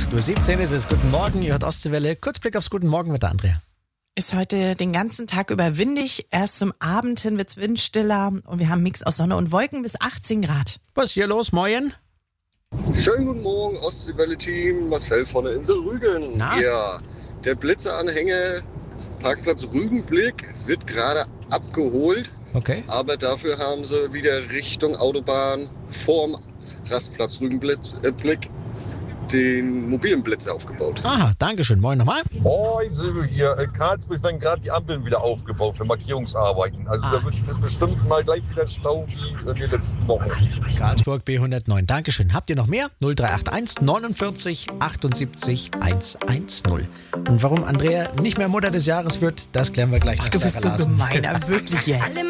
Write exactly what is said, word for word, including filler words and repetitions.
acht Uhr siebzehn ist es. Guten Morgen, ihr hört Ostseewelle. Kurzblick aufs Guten Morgen mit der Andrea. Ist heute den ganzen Tag über windig. Erst zum Abend hin wird's windstiller und wir haben einen Mix aus Sonne und Wolken bis achtzehn Grad. Was ist hier los, Moin? Schönen guten Morgen, Ostseewelle-Team, Marcel von der Insel Rügen. Na? Ja, der Blitzeranhänger Parkplatz Rügenblick wird gerade abgeholt, Okay. aber dafür haben sie wieder Richtung Autobahn vorm Rastplatz Rügenblick äh, Blick den mobilen Blitzer aufgebaut. Aha, Dankeschön. Moin nochmal. Moin, Silvio hier. In Karlsruhe werden gerade die Ampeln wieder aufgebaut für Markierungsarbeiten. Also Ah. da wird bestimmt mal gleich wieder Stau wie in den letzten Wochen. Karlsburg B hundertneun. Dankeschön. Habt ihr noch mehr? null drei acht eins neunundvierzig achtundsiebzig hundertzehn. Und warum Andrea nicht mehr Mutter des Jahres wird, das klären wir gleich nach Du bist so Sarah Larsen. gemeiner, wirklich jetzt.